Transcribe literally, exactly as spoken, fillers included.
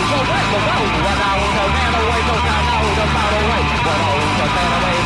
Well, well, well, well, when I was a man away, so I know the battle way. But always a man away,